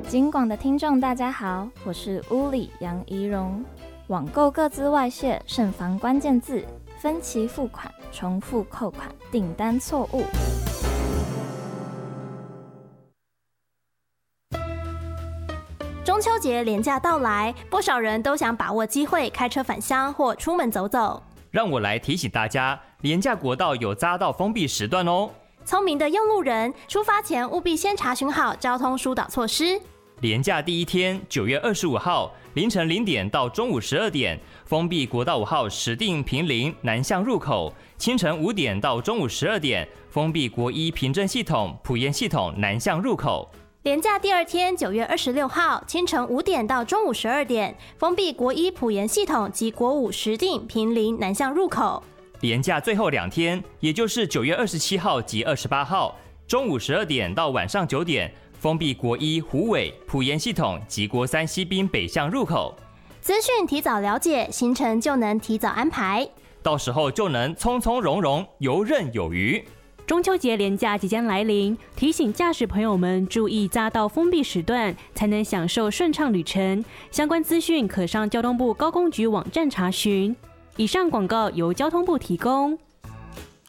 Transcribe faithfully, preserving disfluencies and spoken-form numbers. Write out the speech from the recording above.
金广的听众大家好，我是屋里杨怡蓉。网购个资外泄，慎防关键字，分期付款、重复扣款、订单错误。 中秋节连假到来，不少人都想把握机会开车返乡或出门走走。 让我来提醒大家，连假国道有匝道封闭时段哦。 聪明的用路人，出发前务必先查询好交通疏导措施。 连假第一天，九月二十五号凌晨零点到中午十二点，封闭国道五号石碇坪林南向入口；清晨五点到中午十二点，封闭国一平镇系统埔盐系统南向入口。 连假第二天，九月二十六号清晨五点到中午十二点，封闭国一埔盐系统及国五石碇坪林南向入口。 连假最后两天，也就是九月二十七号及二十八号，中午十二点到晚上九点，封闭国一虎尾、埔盐系统及国三西滨北向入口。 资讯提早了解，行程就能提早安排， 到时候就能从从容容、游刃有余。 中秋节连假即将来临，提醒驾驶朋友们注意匝道封闭时段，才能享受顺畅旅程。相关资讯可上交通部高工局网站查询。以上广告由交通部提供。